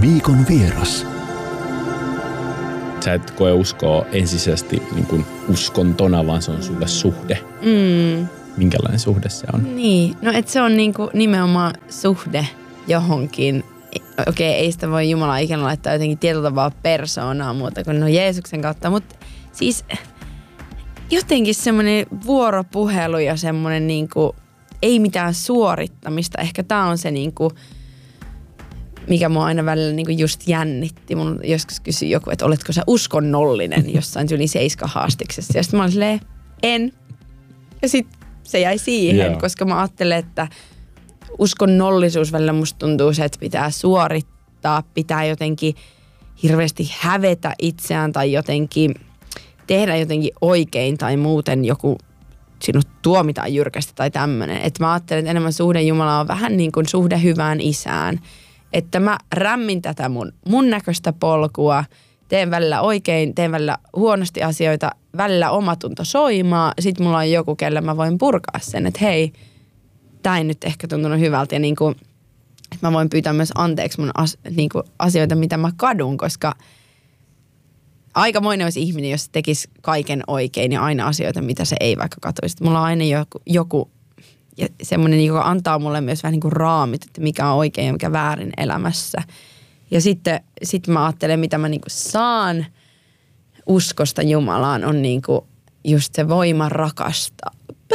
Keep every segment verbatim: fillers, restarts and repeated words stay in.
Viikon vieras. Sä et koe uskoa ensisijaisesti niin kuin uskontona, vaan se on sulle suhde. Mm. Minkälainen suhde se on? Niin, no et se on niinku nimenomaan suhde johonkin. Okei, ei sitä voi Jumala ikinä laittaa jotenkin tietyllä tavalla persoonaa muuta kuin no Jeesuksen kautta, mutta siis jotenkin semmoinen vuoropuhelu ja semmoinen niinku, ei mitään suorittamista. Ehkä tää on se niinku, mikä mua aina välillä niinku just jännitti. Mun joskus kysyi joku, että oletko sä uskonnollinen jossain yli seiska haastiksessa. Ja sitten mä olin silleen, en. Ja sitten se jäi siihen, yeah. koska mä ajattelen, että uskonnollisuus välillä musta tuntuu se, että pitää suorittaa, pitää jotenkin hirveästi hävetä itseään tai jotenkin tehdä jotenkin oikein tai muuten joku sinut tuomitaan jyrkästi tai tämmöinen. Että mä ajattelen, että enemmän suhde Jumalaa on vähän niin kuin suhde hyvään isään. Että mä rämmin tätä mun, mun näköistä polkua, teen välillä oikein, teen välillä huonosti asioita, välillä omatunto soimaa. Sitten mulla on joku, kelle mä voin purkaa sen, että hei, tää ei nyt ehkä tuntunut hyvältä. Ja niin kuin, että mä voin pyytää myös anteeksi mun as, niin kuin asioita, mitä mä kadun, koska aikamoinen olisi ihminen, jos tekisi kaiken oikein ja aina asioita, mitä se ei vaikka katuisi. Mulla on aina joku, joku ja semmoinen, joka antaa mulle myös vähän niin kuin raamit, että mikä on oikein ja mikä väärin elämässä. Ja sitten sit mä ajattelen, mitä mä niin kuin saan uskosta Jumalaan, on niin kuin just se voima rakastaa.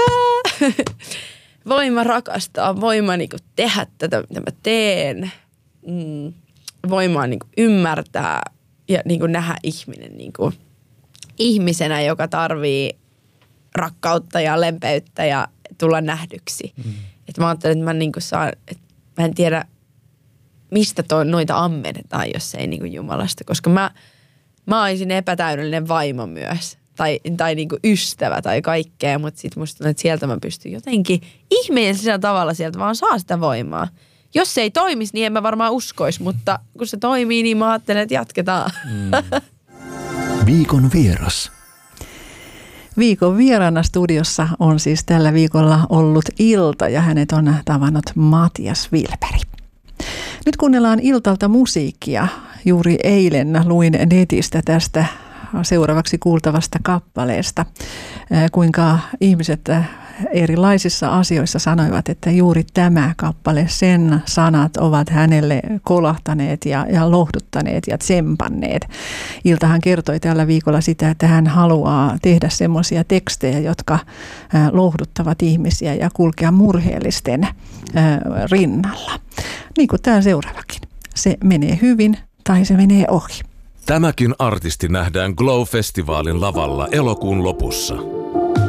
Voima rakastaa, voima niin kuin tehdä tätä, mitä mä teen. Mm. Voima niin kuin ymmärtää ja niin kuin nähdä ihminen niin kuin ihmisenä, joka tarvii rakkautta ja lempeyttä ja tulla nähdyksi. Mm. Että mä ajattelen, että mä niin kuin saan, että mä en tiedä, mistä toi, noita ammennetaan, jos ei niin kuin Jumalasta. Koska mä, mä olisin epätäydellinen vaimo myös. Tai, tai niin kuin ystävä tai kaikkea. Mutta sit musta tuntuu, että sieltä mä pystyn jotenkin ihmeellisellä tavalla sieltä vaan saa sitä voimaa. Jos se ei toimisi, niin en mä varmaan uskoisi. Mutta kun se toimii, niin mä ajattelen, että jatketaan. Mm. Viikon vieras. Viikon vieraana studiossa on siis tällä viikolla ollut Ilta ja hänet on tavannut Matias Wilberg. Nyt kuunnellaan Iltalta musiikkia. Juuri eilen luin netistä tästä seuraavaksi kuultavasta kappaleesta, kuinka ihmiset erilaisissa asioissa sanoivat, että juuri tämä kappale, sen sanat ovat hänelle kolahtaneet ja, ja lohduttaneet ja tsempanneet. Iltahan kertoi tällä viikolla sitä, että hän haluaa tehdä semmoisia tekstejä, jotka lohduttavat ihmisiä ja kulkea murheellisten rinnalla. Niin kuin tämä seuraavakin. Se menee hyvin tai se menee ohi. Tämäkin artisti nähdään Glow-festivaalin lavalla elokuun lopussa.